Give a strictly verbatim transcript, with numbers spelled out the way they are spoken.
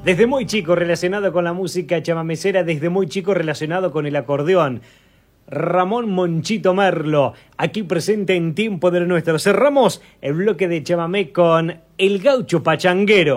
Desde muy chico relacionado con la música chamamecera, desde muy chico relacionado con el acordeón. Ramón Monchito Merlo, aquí presente en Tiempo del Nuestro. Cerramos el bloque de chamamé con El Gaucho Pachanguero.